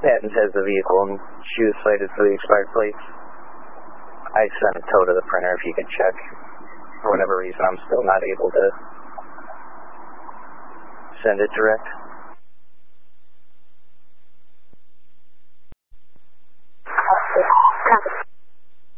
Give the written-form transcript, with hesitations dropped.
Patent has the vehicle and she was cited for the expired plates. I sent a tow to the printer if you could check. For whatever reason, I'm still not able to send it direct. Copy.